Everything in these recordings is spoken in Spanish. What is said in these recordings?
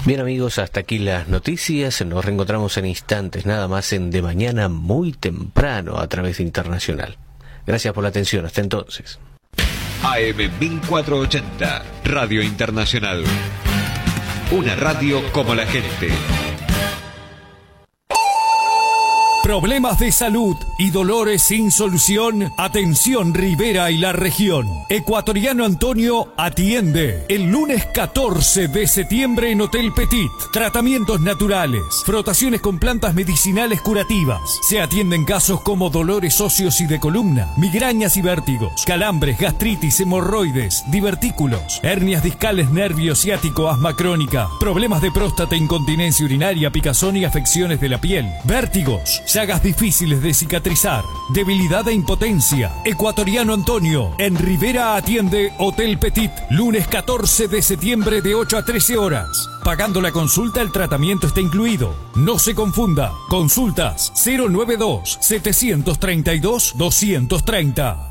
Bien amigos, hasta aquí las noticias. Nos reencontramos en instantes, nada más en De Mañana muy temprano a través de Internacional. Gracias por la atención, hasta entonces. AM 1480, Radio Internacional. Una radio como la gente. Problemas de salud y dolores sin solución. Atención Rivera y la región. Ecuatoriano Antonio atiende el lunes 14 de septiembre en Hotel Petit. Tratamientos naturales, frotaciones con plantas medicinales curativas. Se atienden casos como dolores óseos y de columna, migrañas y vértigos, calambres, gastritis, hemorroides, divertículos, hernias discales, nervio ciático, asma crónica, problemas de próstata, incontinencia urinaria, picazón y afecciones de la piel, vértigos, llagas difíciles de cicatrizar, debilidad e impotencia. Ecuatoriano Antonio en Rivera atiende Hotel Petit, lunes 14 de septiembre de 8 a 13 horas. Pagando la consulta, el tratamiento está incluido. No se confunda. Consultas 092-732-230.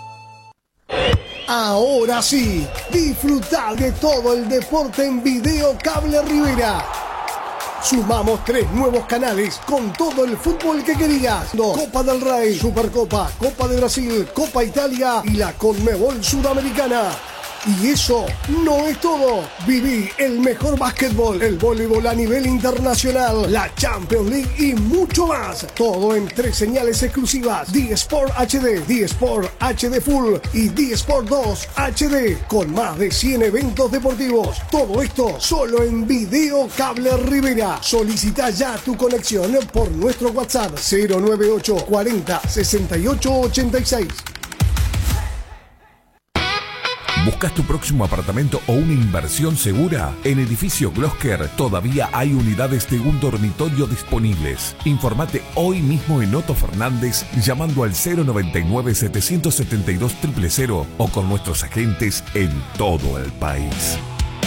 Ahora sí, disfrutar de todo el deporte en Video Cable Rivera. Sumamos 3 nuevos canales con todo el fútbol que querías. Copa del Rey, Supercopa, Copa de Brasil, Copa Italia y la Conmebol Sudamericana. Y eso no es todo. Viví el mejor básquetbol, el voleibol a nivel internacional, la Champions League y mucho más. Todo en 3 señales exclusivas. D-Sport HD, D-Sport HD Full y D-Sport 2 HD. Con más de 100 eventos deportivos. Todo esto solo en Video Cable Rivera. Solicita ya tu conexión por nuestro WhatsApp 098 40 68 86. ¿Buscas tu próximo apartamento o una inversión segura? En Edificio Glosker todavía hay unidades de un dormitorio disponibles. Informate hoy mismo en Otto Fernández llamando al 099-772-000 o con nuestros agentes en todo el país.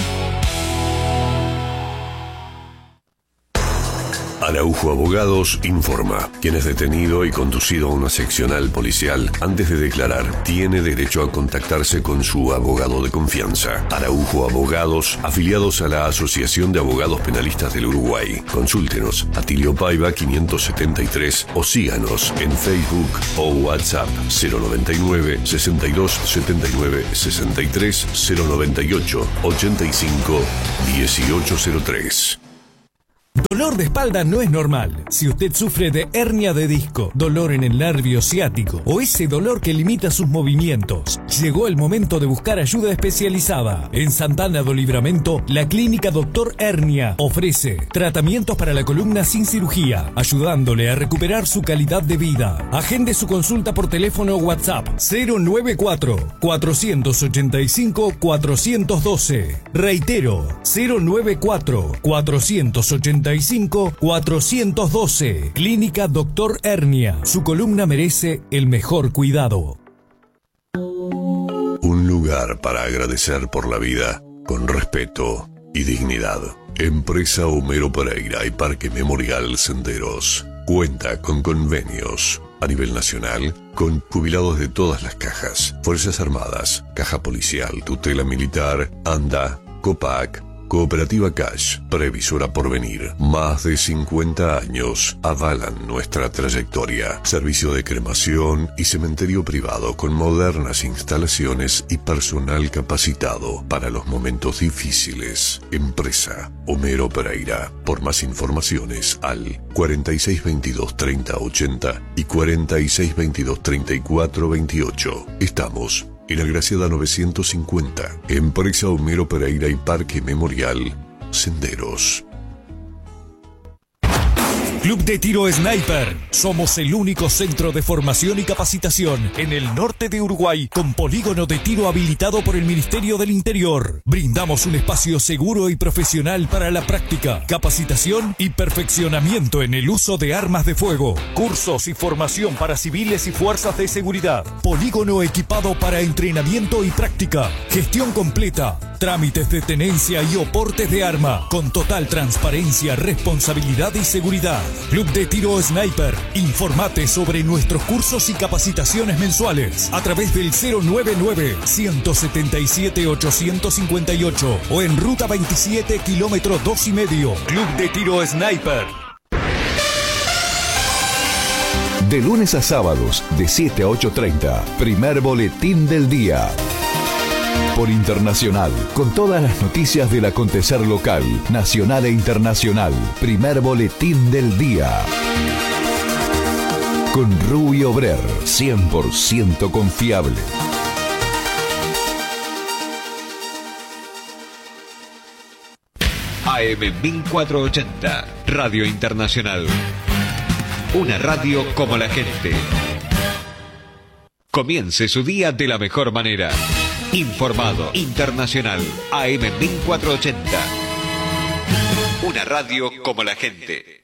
Araujo Abogados informa. Quien es detenido y conducido a una seccional policial antes de declarar tiene derecho a contactarse con su abogado de confianza. Araujo Abogados, afiliados a la Asociación de Abogados Penalistas del Uruguay. Consúltenos a Tilio Paiva 573 o síganos en Facebook o WhatsApp 099 62 79 63 098 85 1803. Dolor de espalda no es normal. Si usted sufre de hernia de disco, dolor en el nervio ciático o ese dolor que limita sus movimientos, llegó el momento de buscar ayuda especializada. En Santana do Livramento, la clínica Dr. Hernia ofrece tratamientos para la columna sin cirugía, ayudándole a recuperar su calidad de vida. Agende su consulta por teléfono o WhatsApp 094-485-412. Reitero, 094-485-412. Clínica Doctor Hernia. Su columna merece el mejor cuidado. Un lugar para agradecer por la vida con respeto y dignidad. Empresa Homero Pereira y Parque Memorial Senderos cuenta con convenios a nivel nacional con jubilados de todas las cajas: Fuerzas Armadas, Caja Policial, Tutela Militar, ANDA, COPAC, Cooperativa Cash, Previsora Porvenir. Más de 50 años avalan nuestra trayectoria. Servicio de cremación y cementerio privado con modernas instalaciones y personal capacitado para los momentos difíciles. Empresa Homero Pereira. Por más informaciones al 4622 3080 y 4622 3428. Estamos en Agraciada 950, Empresa Homero Pereira y Parque Memorial Senderos. Club de Tiro Sniper. Somos el único centro de formación y capacitación en el norte de Uruguay con polígono de tiro habilitado por el Ministerio del Interior. Brindamos un espacio seguro y profesional para la práctica, capacitación y perfeccionamiento en el uso de armas de fuego. Cursos y formación para civiles y fuerzas de seguridad. Polígono equipado para entrenamiento y práctica. Gestión completa. Trámites de tenencia y oportes de arma, con total transparencia, responsabilidad y seguridad. Club de Tiro Sniper. Informate sobre nuestros cursos y capacitaciones mensuales a través del 099-177-858 o en Ruta 27, kilómetro 2,5. Club de Tiro Sniper. De lunes a sábados, de 7 a 8:30, primer boletín del día. Por Internacional, con todas las noticias del acontecer local, nacional e internacional. Primer boletín del día. Con Rubio Brer, 100% confiable. AM 1480, Radio Internacional. Una radio como la gente. Comience su día de la mejor manera. Informado, internacional, AM 1480. Una radio como la gente.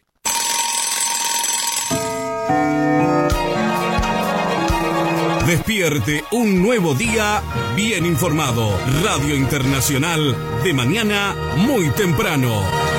Despierte un nuevo día bien informado. Radio Internacional, de mañana muy temprano.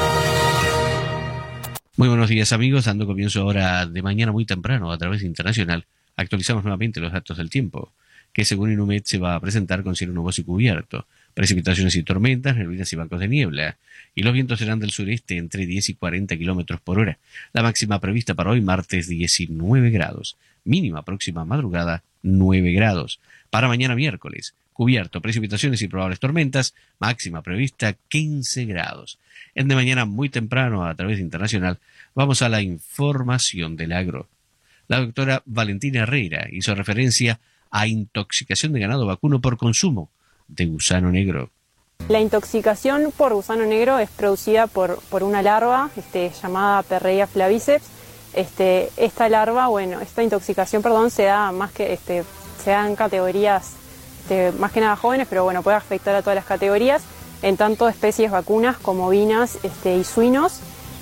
Muy buenos días, amigos, dando comienzo ahora de mañana muy temprano a través de Internacional. Actualizamos nuevamente los datos del tiempo, que según Inumet se va a presentar con cielo nuboso y cubierto, precipitaciones y tormentas, neblinas y bancos de niebla, y los vientos serán del sureste entre 10 y 40 kilómetros por hora. La máxima prevista para hoy, martes, 19 grados. Mínima próxima madrugada, 9 grados. Para mañana miércoles, cubierto, precipitaciones y probables tormentas, máxima prevista 15 grados. En de mañana muy temprano, a través de Internacional, vamos a la información del agro. La doctora Valentina Herrera hizo referencia a intoxicación de ganado vacuno por consumo de gusano negro. La intoxicación por gusano negro es producida por una larva llamada Perreia flaviceps. Esta larva, esta intoxicación, se da más que se da en categorías más que nada jóvenes, pero puede afectar a todas las categorías, en tanto especies vacunas como ovinas y suinos.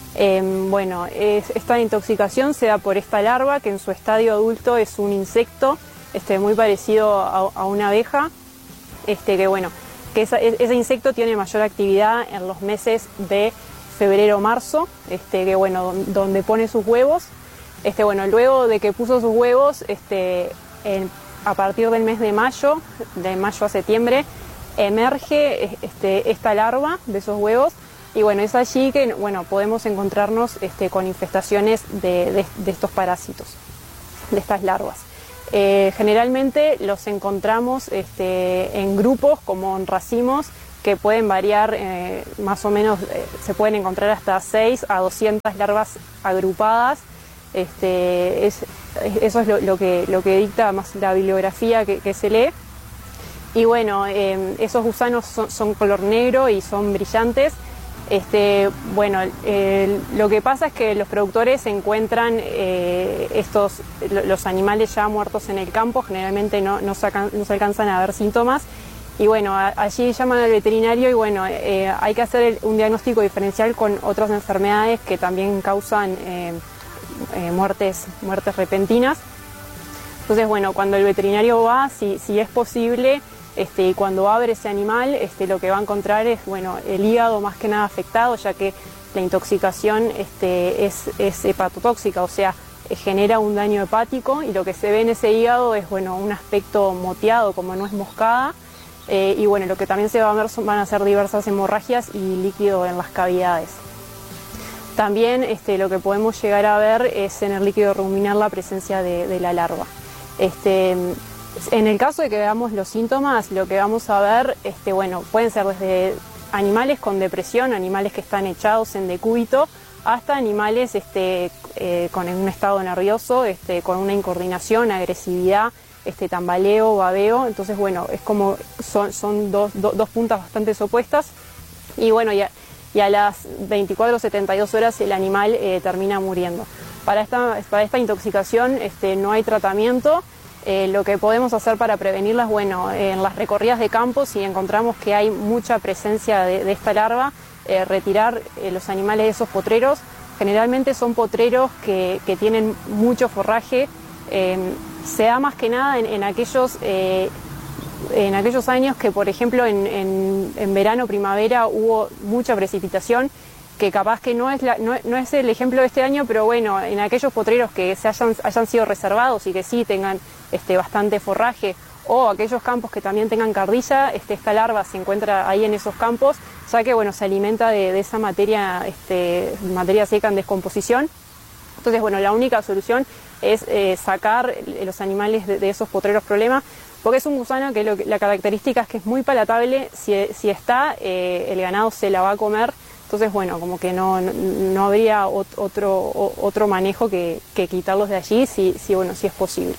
Esta intoxicación se da por esta larva, que en su estadio adulto es un insecto muy parecido a una abeja, que ese insecto tiene mayor actividad en los meses de febrero-marzo, donde pone sus huevos. Luego de que puso sus huevos, a partir del mes de mayo a septiembre, emerge esta larva de esos huevos, y es allí que podemos encontrarnos con infestaciones de estos parásitos, de estas larvas. Generalmente los encontramos en grupos, como en racimos, que pueden variar más o menos, se pueden encontrar hasta 6 a 200 larvas agrupadas. Eso es lo que dicta más la bibliografía que se lee. Y esos gusanos son color negro y son brillantes. Lo que pasa es que los productores encuentran los animales ya muertos en el campo, generalmente no se alcanzan a ver síntomas, y allí llaman al veterinario y hay que hacer un diagnóstico diferencial con otras enfermedades que también causan muertes repentinas. Entonces cuando el veterinario va, si es posible, y cuando abre ese animal, lo que va a encontrar es el hígado más que nada afectado, ya que la intoxicación es hepatotóxica, o sea, genera un daño hepático, y lo que se ve en ese hígado es un aspecto moteado como nuez moscada, y lo que también se va a ver van a ser diversas hemorragias y líquido en las cavidades. También lo que podemos llegar a ver es en el líquido ruminal la presencia de la larva. En el caso de que veamos los síntomas, lo que vamos a ver, pueden ser desde animales con depresión, animales que están echados en decúbito, hasta animales con un estado nervioso, con una incoordinación, agresividad, tambaleo, babeo. Entonces, es como son dos puntas bastante opuestas. Y a las 24 o 72 horas el animal termina muriendo. Para esta intoxicación no hay tratamiento. Lo que podemos hacer para prevenirlas, en las recorridas de campo, si encontramos que hay mucha presencia de esta larva, retirar los animales de esos potreros. Generalmente son potreros que tienen mucho forraje. Se da más que nada en aquellos en aquellos años que, por ejemplo, en verano, primavera, hubo mucha precipitación, que capaz que no es el ejemplo de este año, pero bueno, en aquellos potreros que hayan sido reservados y que sí tengan bastante forraje, o aquellos campos que también tengan cardilla, esta larva se encuentra ahí en esos campos, ya que bueno, se alimenta de esa materia seca en descomposición. Entonces, bueno, la única solución es sacar los animales de esos potreros problemas, porque es un gusano que la característica es que es muy palatable, si está, el ganado se la va a comer. Entonces, bueno, como que no habría otro manejo que quitarlos de allí, si es posible.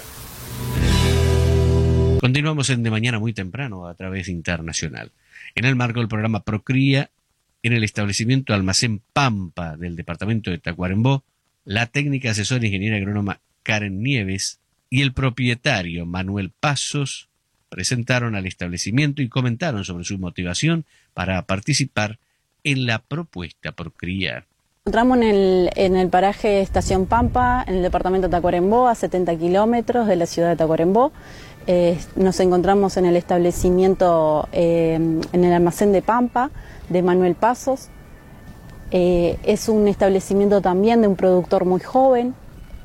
Continuamos en De Mañana Muy Temprano a través internacional. En el marco del programa Procría, en el establecimiento Almacén Pampa del departamento de Tacuarembó, la técnica asesora ingeniera agrónoma Karen Nieves y el propietario Manuel Pasos presentaron al establecimiento y comentaron sobre su motivación para participar en la propuesta Procría. Encontramos en el paraje Estación Pampa, en el departamento de Tacuarembó, a 70 kilómetros de la ciudad de Tacuarembó. Nos encontramos en el establecimiento, en el almacén de Pampa, de Manuel Pasos. Es un establecimiento también de un productor muy joven,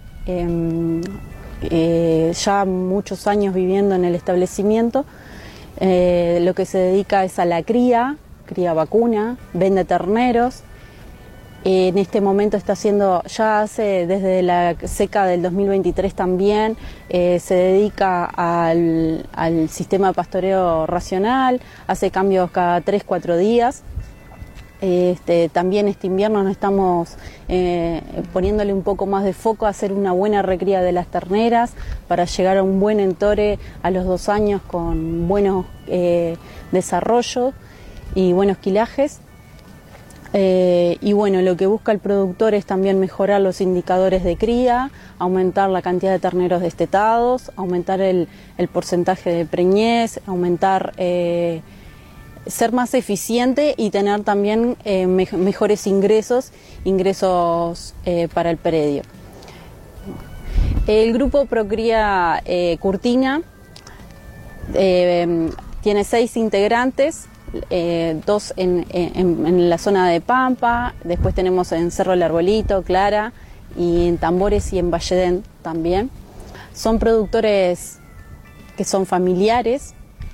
ya muchos años viviendo en el establecimiento. Lo que se dedica es a la cría vacuna, vende terneros. En este momento está haciendo, ya hace desde la seca del 2023 también, se dedica al sistema de pastoreo racional, hace cambios cada 3-4 días. También este invierno nos estamos poniéndole un poco más de foco a hacer una buena recría de las terneras para llegar a un buen entore a los 2 años con buenos desarrollos y buenos quilajes. Y bueno, lo que busca el productor es también mejorar los indicadores de cría, aumentar la cantidad de terneros destetados, aumentar el porcentaje de preñez, aumentar, ser más eficiente y tener también mejores ingresos para el predio. El grupo Procría Curtina tiene 6 integrantes. 2 en la zona de Pampa, después tenemos en Cerro El Arbolito, Clara, y en Tambores y en Valledén también. Son productores que son familiares,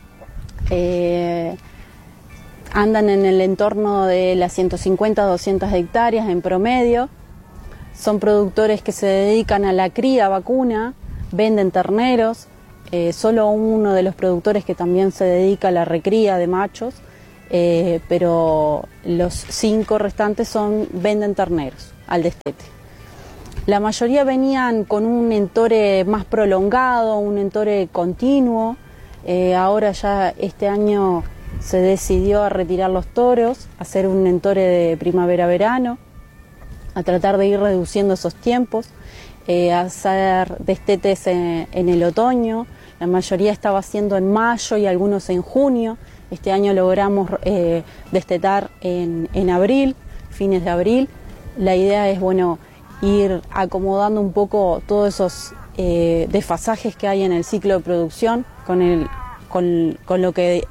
andan en el entorno de las 150-200 hectáreas en promedio. Son productores que se dedican a la cría vacuna, venden terneros. Solo uno de los productores que también se dedica a la recría de machos, pero los 5 restantes venden terneros al destete. La mayoría venían con un entore más prolongado, un entore continuo. Ahora ya este año se decidió a retirar los toros, a hacer un entore de primavera-verano, a tratar de ir reduciendo esos tiempos, a hacer destetes en el otoño. La mayoría estaba haciendo en mayo y algunos en junio. Este año logramos destetar en abril, fines de abril. La idea es, bueno, ir acomodando un poco todos esos desfasajes que hay en el ciclo de producción con lo que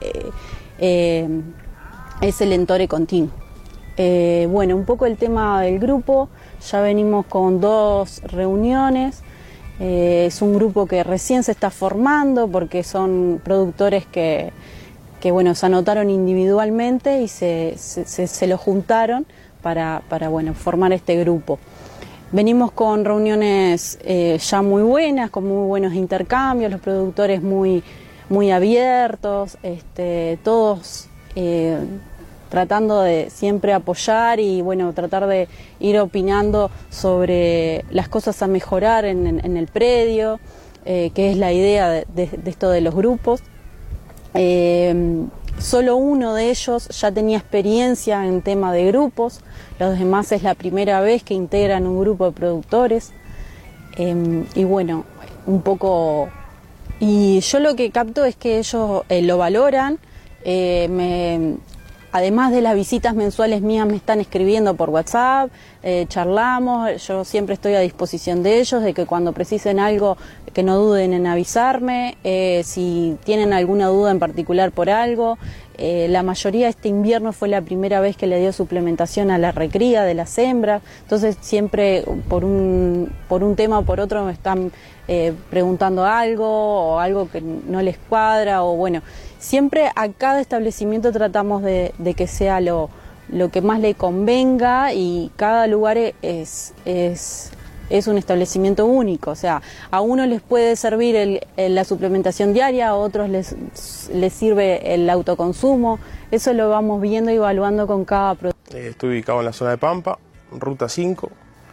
es el entore continuo. Bueno, un poco el tema del grupo. Ya venimos con 2 reuniones. Es un grupo que recién se está formando porque son productores que bueno, se anotaron individualmente y se lo juntaron para bueno, formar este grupo. Venimos con reuniones ya muy buenas, con muy buenos intercambios, los productores muy abiertos, todos tratando de siempre apoyar y bueno, tratar de ir opinando sobre las cosas a mejorar en el predio, que es la idea de esto de los grupos. Solo uno de ellos ya tenía experiencia en tema de grupos, los demás es la primera vez que integran un grupo de productores. Y bueno, un poco... Y yo lo que capto es que ellos lo valoran, además de las visitas mensuales mías, me están escribiendo por WhatsApp, charlamos, yo siempre estoy a disposición de ellos, de que cuando precisen algo, que no duden en avisarme, si tienen alguna duda en particular por algo. La mayoría este invierno fue la primera vez que le dio suplementación a la recría de las hembras, entonces siempre por un tema o por otro me están preguntando algo o algo que no les cuadra, o bueno, siempre a cada establecimiento tratamos de que sea lo que más le convenga, y cada lugar es un establecimiento único, o sea, a uno les puede servir la suplementación diaria, a otros les sirve el autoconsumo, eso lo vamos viendo y evaluando con cada producto. Estoy ubicado en la zona de Pampa, ruta 5,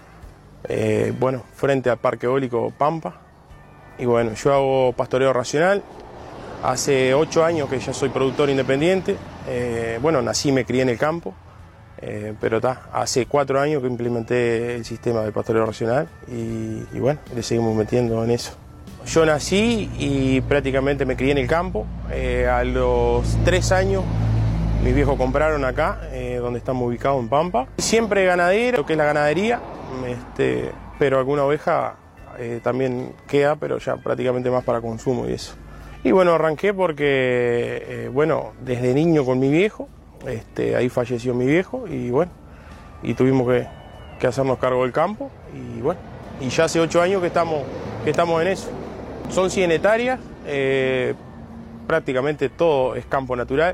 bueno, frente al Parque Eólico Pampa, y bueno, yo hago pastoreo racional, hace 8 años que ya soy productor independiente, bueno, nací y me crié en el campo. Pero hace 4 años que implementé el sistema de pastoreo racional y bueno, le seguimos metiendo en eso. Yo nací y prácticamente me crié en el campo. A los 3 años mis viejos compraron acá, donde estamos ubicados en Pampa. Siempre ganadero, lo que es la ganadería, pero alguna oveja también queda, pero ya prácticamente más para consumo y eso. Y bueno, arranqué porque, bueno, desde niño con mi viejo. Ahí falleció mi viejo y bueno, y tuvimos que hacernos cargo del campo y bueno, y ya hace 8 años que estamos en eso. Son 100 hectáreas, prácticamente todo es campo natural.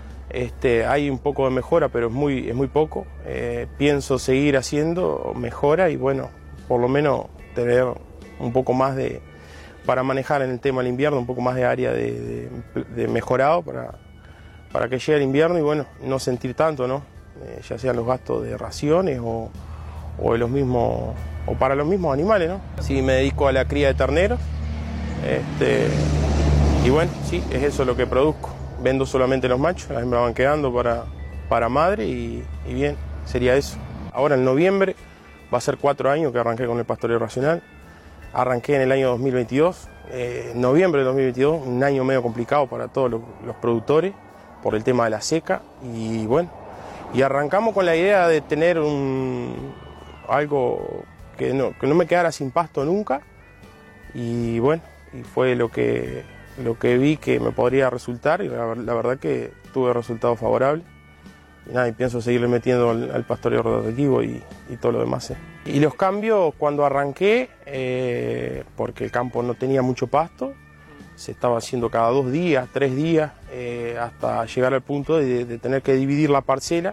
Hay un poco de mejora, pero es muy poco. Pienso seguir haciendo mejora y bueno, por lo menos tener un poco más para manejar en el tema del invierno, un poco más de área de mejorado para que llegue el invierno y bueno, no sentir tanto, ¿no? Ya sean los gastos de raciones o de los mismos, o para los mismos animales, ¿no? Sí, me dedico a la cría de terneros, y bueno, sí, es eso lo que produzco. Vendo solamente los machos, las hembras van quedando para madre y bien, sería eso. Ahora en noviembre va a ser 4 años que arranqué con el pastoreo racional. Arranqué en el año 2022, noviembre de 2022, un año medio complicado para todos los productores, por el tema de la seca y bueno, y arrancamos con la idea de tener algo que no me quedara sin pasto nunca y bueno, y fue lo que vi que me podría resultar y la verdad que tuve resultados favorables y nada, y pienso seguirle metiendo al pastoreo rotativo y todo lo demás. Y los cambios cuando arranqué, porque el campo no tenía mucho pasto, se estaba haciendo cada 2 días, 3 días, hasta llegar al punto de tener que dividir la parcela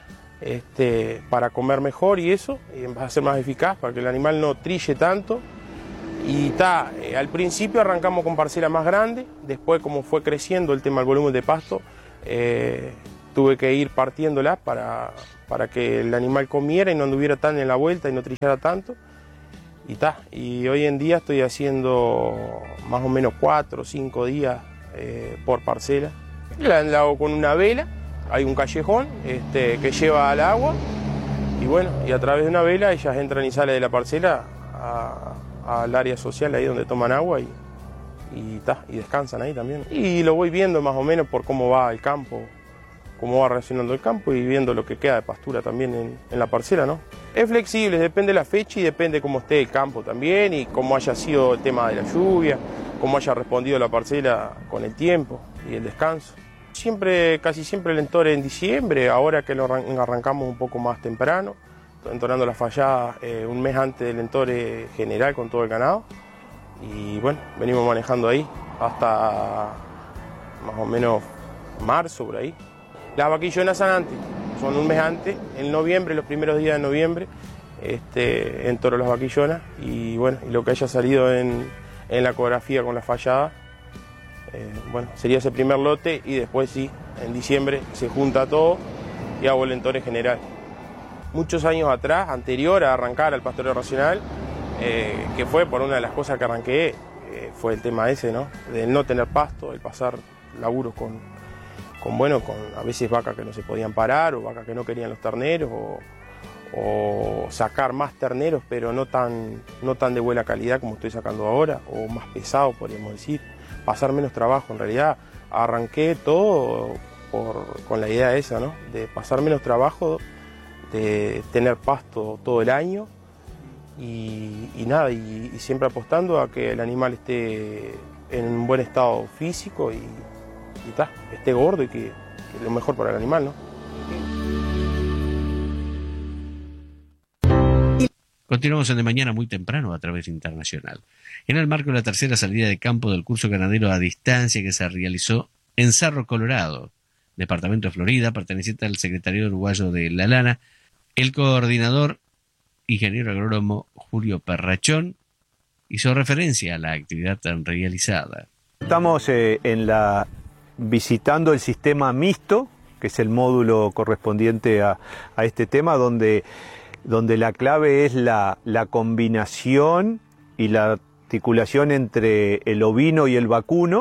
para comer mejor y eso, y va a ser más eficaz, para que el animal no trille tanto. Y al principio arrancamos con parcelas más grandes, después como fue creciendo el tema del volumen de pasto, tuve que ir partiéndolas para que el animal comiera y no anduviera tan en la vuelta y no trillara tanto. Y hoy en día estoy haciendo más o menos 4 o 5 días por parcela. La hago con una vela, hay un callejón que lleva al agua y bueno, y a través de una vela ellas entran y salen de la parcela al área social, ahí donde toman agua y descansan ahí también. Y lo voy viendo más o menos por cómo va el campo, cómo va reaccionando el campo y viendo lo que queda de pastura también en la parcela, ¿no? Es flexible, depende de la fecha y depende cómo esté el campo también y cómo haya sido el tema de la lluvia, cómo haya respondido la parcela con el tiempo y el descanso. Casi siempre el entore en diciembre, ahora que lo arrancamos un poco más temprano, entorando las falladas un mes antes del entore general con todo el ganado y bueno, venimos manejando ahí hasta más o menos marzo por ahí. Las vaquillonas son antes, son un mes antes, en noviembre, los primeros días de noviembre, entoro las vaquillonas y bueno, y lo que haya salido en la ecografía con la fallada, bueno, sería ese primer lote y después sí, en diciembre se junta todo y hago el entore general. Muchos años atrás, anterior a arrancar al pastoreo racional, que fue por una de las cosas que arranqué, fue el tema ese, ¿no? De no tener pasto, el pasar laburos con a veces vacas que no se podían parar o vacas que no querían los terneros o sacar más terneros pero no tan de buena calidad como estoy sacando ahora o más pesado podríamos decir, pasar menos trabajo en realidad. Arranqué todo con la idea esa, ¿no? De pasar menos trabajo, de tener pasto todo el año y siempre apostando a que el animal esté en un buen estado físico y esté gordo y que es lo mejor para el animal, ¿no? Continuamos en De Mañana muy temprano a través internacional. En el marco de la tercera salida de campo del curso ganadero a distancia que se realizó en Cerro Colorado, departamento de Florida, perteneciente al secretario uruguayo de La Lana, el coordinador, ingeniero agrónomo Julio Perrachón, hizo referencia a la actividad tan realizada. Estamos visitando el sistema mixto, que es el módulo correspondiente a este tema, donde la clave es la combinación y la articulación entre el ovino y el vacuno,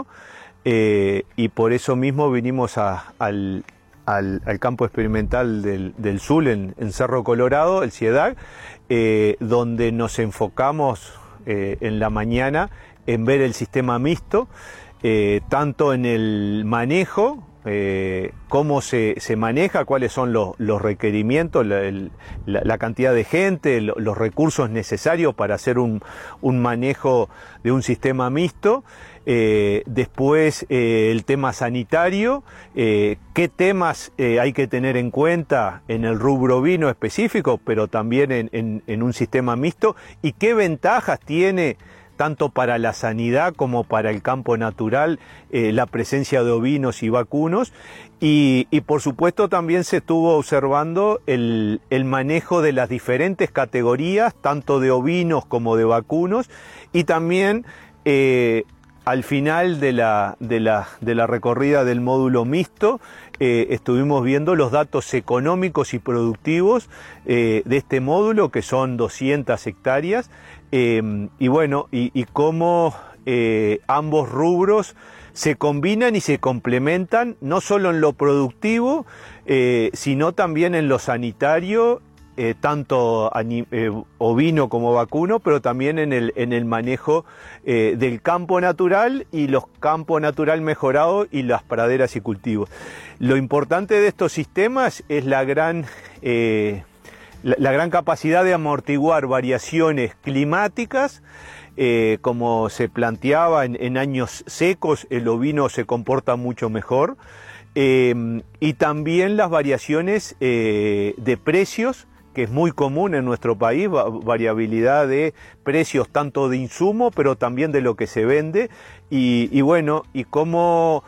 y por eso mismo vinimos al campo experimental del Sul en Cerro Colorado, el CIEDAG, donde nos enfocamos en la mañana en ver el sistema mixto, tanto en el manejo, cómo se maneja, cuáles son los requerimientos, la cantidad de gente, los recursos necesarios para hacer un manejo de un sistema mixto. Después el tema sanitario, qué temas hay que tener en cuenta en el rubro ovino específico, pero también en un sistema mixto, y qué ventajas tiene tanto para la sanidad como para el campo natural la presencia de ovinos y vacunos, y por supuesto también se estuvo observando el manejo de las diferentes categorías, tanto de ovinos como de vacunos, y también al final de la recorrida del módulo mixto estuvimos viendo los datos económicos y productivos de este módulo, que son 200 hectáreas, y bueno, y cómo ambos rubros se combinan y se complementan, no solo en lo productivo, sino también en lo sanitario, tanto ovino como vacuno, pero también en el manejo del campo natural y los campos natural mejorados y las praderas y cultivos. Lo importante de estos sistemas es la gran capacidad de amortiguar variaciones climáticas. Como se planteaba en años secos, el ovino se comporta mucho mejor, y también las variaciones de precios, que es muy común en nuestro país, variabilidad de precios tanto de insumo, pero también de lo que se vende, y bueno, y cómo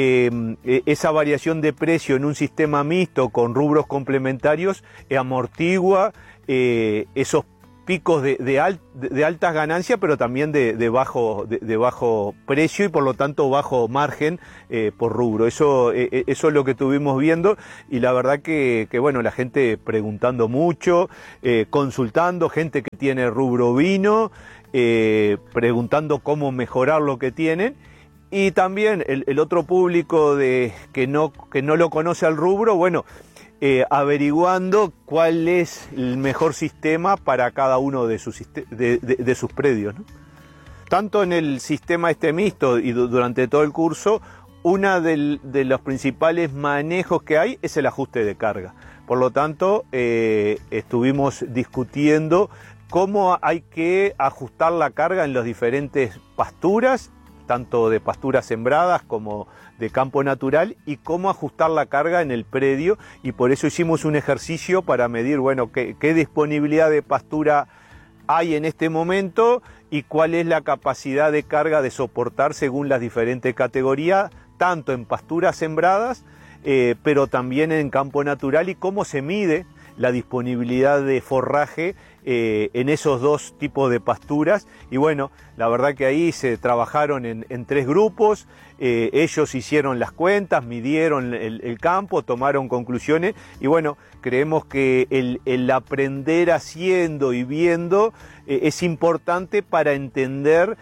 esa variación de precio en un sistema mixto con rubros complementarios amortigua esos picos de altas ganancias, pero también de bajo precio y por lo tanto bajo margen por rubro. Eso es lo que estuvimos viendo, y la verdad que bueno, la gente preguntando mucho, consultando, gente que tiene rubro ovino, preguntando cómo mejorar lo que tienen. Y también el otro público que no lo conoce al rubro, bueno, averiguando cuál es el mejor sistema para cada uno de sus predios, ¿no? Tanto en el sistema mixto y durante todo el curso, uno de los principales manejos que hay es el ajuste de carga. Por lo tanto, estuvimos discutiendo cómo hay que ajustar la carga en las diferentes pasturas, tanto de pasturas sembradas como de campo natural, y cómo ajustar la carga en el predio, y por eso hicimos un ejercicio para medir, bueno, qué disponibilidad de pastura hay en este momento y cuál es la capacidad de carga de soportar según las diferentes categorías, tanto en pasturas sembradas, pero también en campo natural, y cómo se mide la disponibilidad de forraje en esos dos tipos de pasturas. Y bueno, la verdad que ahí se trabajaron en 3 grupos, ellos hicieron las cuentas, midieron el campo, tomaron conclusiones, y bueno, creemos que el aprender haciendo y viendo es importante para entender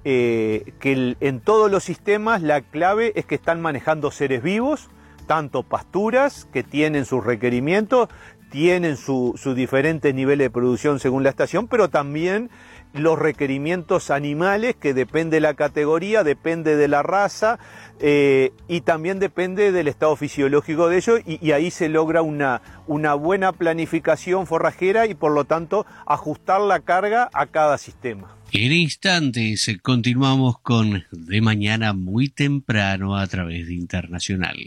que en todos los sistemas la clave es que están manejando seres vivos, tanto pasturas que tienen sus requerimientos, tienen sus diferentes niveles de producción según la estación, pero también los requerimientos animales, que depende de la categoría, depende de la raza, y también depende del estado fisiológico de ellos, y ahí se logra una buena planificación forrajera y por lo tanto ajustar la carga a cada sistema. En instantes continuamos con De Mañana Muy Temprano a través de Internacional.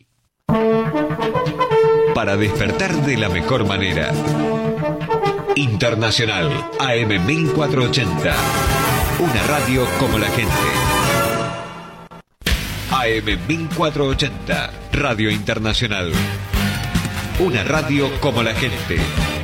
Para despertar de la mejor manera. Internacional AM 1480. Una radio como la gente. AM 1480. Radio Internacional. Una radio como la gente.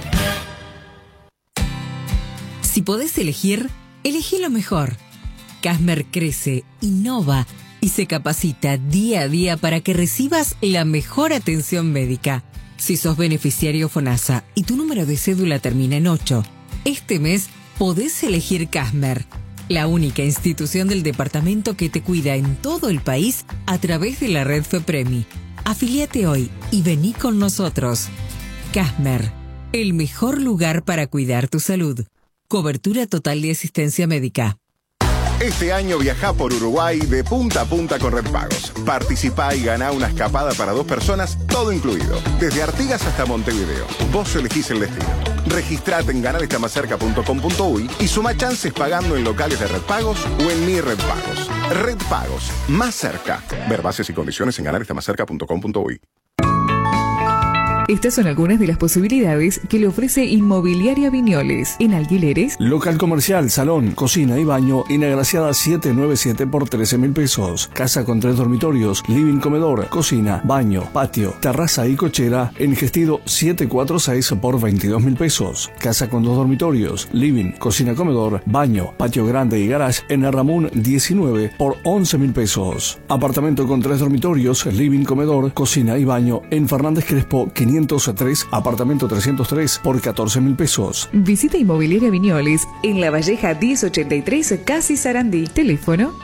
Si podés elegir, elegí lo mejor. Casmer crece, innova y se capacita día a día para que recibas la mejor atención médica. Si sos beneficiario FONASA y tu número de cédula termina en 8, este mes podés elegir Casmer, la única institución del departamento que te cuida en todo el país a través de la red FEPREMI. Afiliate hoy y vení con nosotros. Casmer, el mejor lugar para cuidar tu salud. Cobertura total de asistencia médica. Este año viajá por Uruguay de punta a punta con Red Pagos. Participá y ganá una escapada para 2 personas, todo incluido. Desde Artigas hasta Montevideo. Vos elegís el destino. Registrate en ganarestamacerca.com.uy y suma chances pagando en locales de Red Pagos o en Mi Red Pagos. Red Pagos, más cerca. Ver bases y condiciones en ganarestamacerca.com.uy. Estas son algunas de las posibilidades que le ofrece Inmobiliaria Viñoles. En alquileres, local comercial, salón, cocina y baño, inagraciada 797 por 13.000 pesos. Casa con 3 dormitorios, living, comedor, cocina, baño, patio, terraza y cochera, en Gestido 746 por 22.000 pesos. Casa con 2 dormitorios, living, cocina, comedor, baño, patio grande y garage, en Ramón 19 por 11.000 pesos. Apartamento con 3 dormitorios, living, comedor, cocina y baño, en Fernández Crespo 503, apartamento 303 por 14.000 pesos. Visita Inmobiliaria Viñoles en La Valleja 1083, Casi Sarandí. Teléfono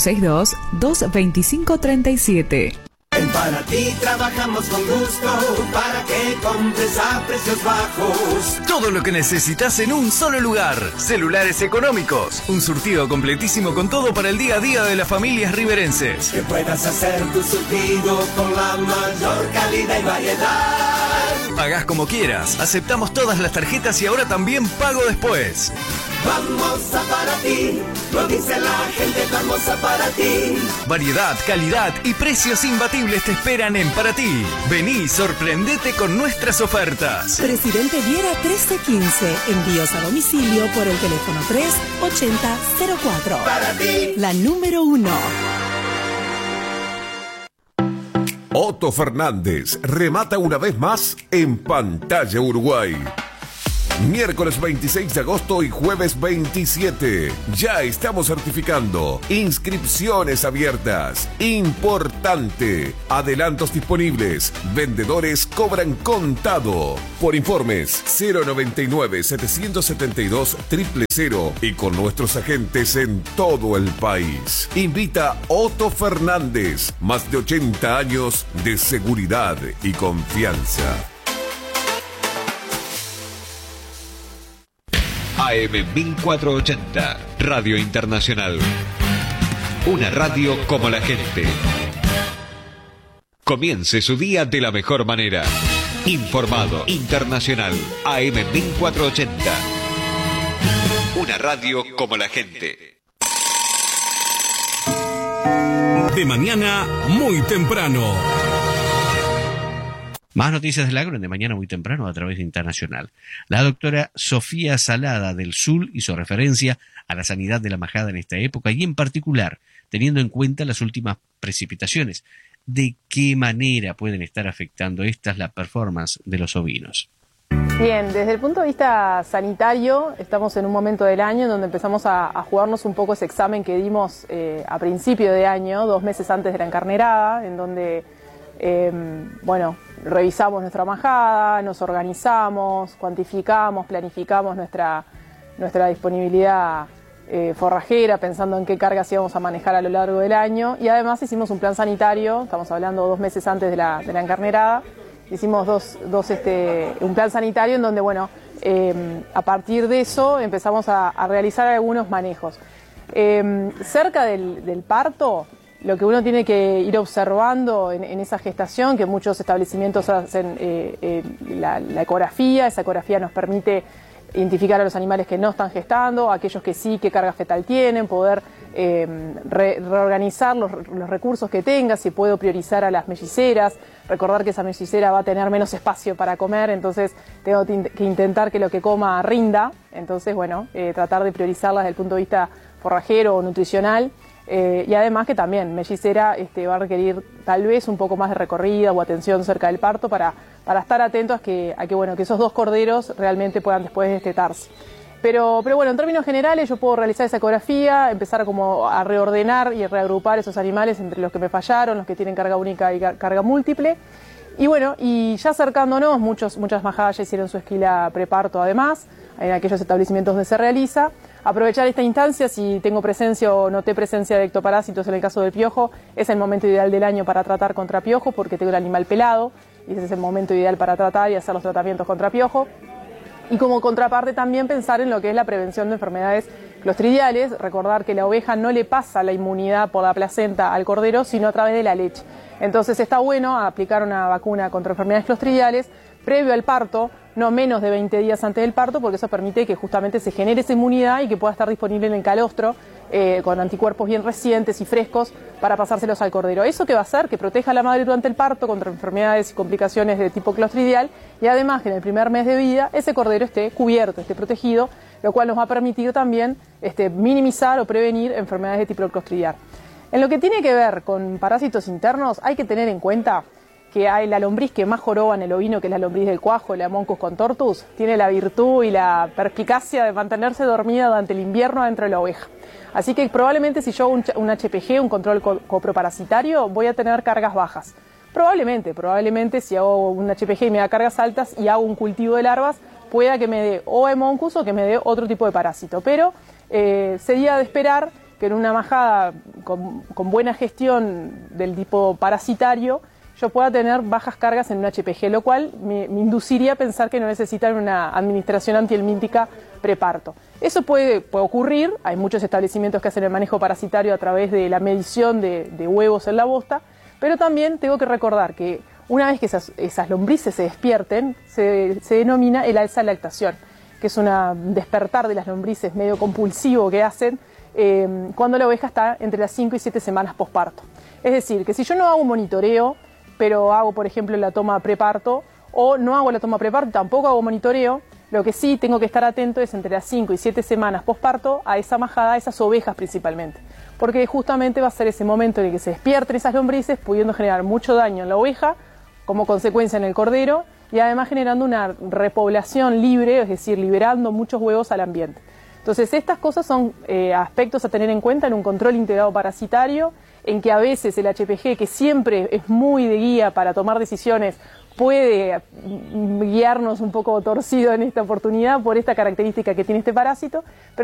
462-225-37. En Paraty trabajamos con gusto para que compres a precios bajos. Todo lo que necesitas en un solo lugar. Celulares económicos. Un surtido completísimo con todo para el día a día de las familias riverenses. Que puedas hacer tu surtido con la mayor calidad y variedad. Pagás como quieras. Aceptamos todas las tarjetas y ahora también pago después. Vamos a Paraty. Lo dice la gente, vamos a Paraty. Variedad, calidad y precios imbatibles te esperan en Paraty. Vení y sorprendete con nuestras ofertas. Presidente Viera 1315. Envíos a domicilio por el teléfono 38004. Paraty. La número 1. Otto Fernández remata una vez más en Pantalla Uruguay. Miércoles 26 de agosto y jueves 27. Ya estamos certificando. Inscripciones abiertas. Importante. Adelantos disponibles. Vendedores cobran contado. Por informes 099-772-000 y con nuestros agentes en todo el país. Invita Otto Fernández. Más de 80 años de seguridad y confianza. AM 1480, Radio Internacional. Una radio como la gente. Comience su día de la mejor manera. Informado, internacional, AM 1480. Una radio como la gente. De mañana muy temprano. Más noticias del agro en De Mañana Muy Temprano a través de Internacional. La doctora Sofía Salada del SUL hizo referencia a la sanidad de la majada en esta época y en particular teniendo en cuenta las últimas precipitaciones. ¿De qué manera pueden estar afectando estas la performance de los ovinos? Bien, desde el punto de vista sanitario estamos en un momento del año en donde empezamos a jugarnos un poco ese examen que dimos a principio de año, 2 meses antes de la encarnerada, en donde revisamos nuestra majada, nos organizamos, cuantificamos, planificamos nuestra disponibilidad forrajera, pensando en qué cargas íbamos a manejar a lo largo del año, y además hicimos un plan sanitario, estamos hablando 2 meses antes de la encarnerada, hicimos un plan sanitario en donde, bueno, a partir de eso empezamos a realizar algunos manejos. Cerca del parto, lo que uno tiene que ir observando en esa gestación, que muchos establecimientos hacen la ecografía. Esa ecografía nos permite identificar a los animales que no están gestando, aquellos que sí, qué carga fetal tienen, poder reorganizar los recursos que tenga, si puedo priorizar a las melliceras, recordar que esa mellicera va a tener menos espacio para comer, entonces tengo que intentar que lo que coma rinda, entonces bueno, tratar de priorizarlas desde el punto de vista forrajero o nutricional. Y además que también mellicera va a requerir tal vez un poco más de recorrida o atención cerca del parto para estar atentos a que esos 2 corderos realmente puedan después destetarse. Pero bueno, en términos generales yo puedo realizar esa ecografía, empezar como a reordenar y reagrupar esos animales entre los que me fallaron, los que tienen carga única y carga múltiple. Y bueno, y ya acercándonos, muchas majadas ya hicieron su esquila preparto además, en aquellos establecimientos donde se realiza. Aprovechar esta instancia, si tengo presencia o noté presencia de ectoparásitos en el caso del piojo, es el momento ideal del año para tratar contra piojo porque tengo el animal pelado y ese es el momento ideal para tratar y hacer los tratamientos contra piojo. Y como contraparte también pensar en lo que es la prevención de enfermedades clostridiales, recordar que la oveja no le pasa la inmunidad por la placenta al cordero, sino a través de la leche. Entonces está bueno aplicar una vacuna contra enfermedades clostridiales previo al parto, no menos de 20 días antes del parto, porque eso permite que justamente se genere esa inmunidad y que pueda estar disponible en el calostro con anticuerpos bien recientes y frescos para pasárselos al cordero. ¿Eso qué va a hacer? Que proteja a la madre durante el parto contra enfermedades y complicaciones de tipo clostridial y además que en el primer mes de vida ese cordero esté cubierto, esté protegido, lo cual nos va a permitir también minimizar o prevenir enfermedades de tipo clostridial. En lo que tiene que ver con parásitos internos hay que tener en cuenta que hay la lombriz que más joroba en el ovino, que es la lombriz del cuajo, la Moncus contortus, tiene la virtud y la perspicacia de mantenerse dormida durante el invierno dentro de la oveja. Así que probablemente si yo hago un HPG, un control coproparasitario, voy a tener cargas bajas. Probablemente si hago un HPG y me da cargas altas y hago un cultivo de larvas, pueda que me dé o Moncus o que me dé otro tipo de parásito. Pero sería de esperar que en una majada con buena gestión del tipo parasitario, yo pueda tener bajas cargas en un HPG, lo cual me induciría a pensar que no necesitan una administración antihelmíntica preparto. Eso puede ocurrir, hay muchos establecimientos que hacen el manejo parasitario a través de la medición de huevos en la bosta, pero también tengo que recordar que una vez que esas lombrices se despierten, se denomina el alza de lactación, que es un despertar de las lombrices medio compulsivo que hacen cuando la oveja está entre las 5 y 7 semanas posparto. Es decir, que si yo no hago un monitoreo, pero hago, por ejemplo, la toma preparto, o no hago la toma preparto, tampoco hago monitoreo, lo que sí tengo que estar atento es entre las 5 y 7 semanas posparto a esa majada, a esas ovejas principalmente, porque justamente va a ser ese momento en el que se despierten esas lombrices, pudiendo generar mucho daño en la oveja, como consecuencia en el cordero, y además generando una repoblación libre, es decir, liberando muchos huevos al ambiente. Entonces estas cosas son aspectos a tener en cuenta en un control integrado parasitario, en que a veces el HPG, que siempre es muy de guía para tomar decisiones, puede guiarnos un poco torcido en esta oportunidad por esta característica que tiene este parásito, pero